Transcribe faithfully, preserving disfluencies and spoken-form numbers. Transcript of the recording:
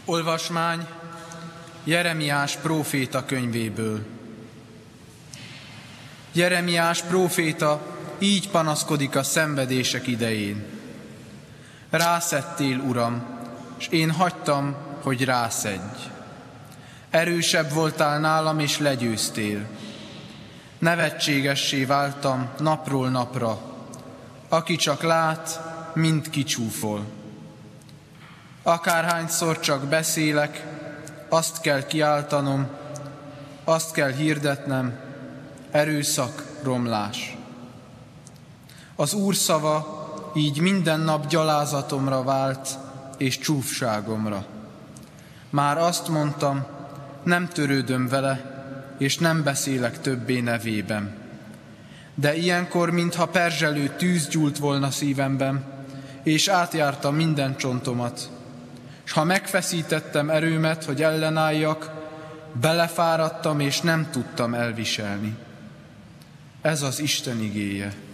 Olvasmány Jeremiás próféta könyvéből. Jeremiás próféta így panaszkodik a szenvedések idején. Rászettél, Uram, s én hagytam, hogy rászedj. Erősebb voltál nálam, és legyőztél. Nevetségessé váltam napról napra. Aki csak lát, mind kicsúfol. Akárhányszor csak beszélek, azt kell kiáltanom, azt kell hirdetnem, erőszak, romlás. Az Úr szava így minden nap gyalázatomra vált, és csúfságomra. Már azt mondtam, nem törődöm vele, és nem beszélek többé nevében. De ilyenkor, mintha perzselő tűz gyúlt volna szívemben, és átjárta minden csontomat. S ha megfeszítettem erőmet, hogy ellenálljak, belefáradtam, és nem tudtam elviselni. Ez az Isten igéje.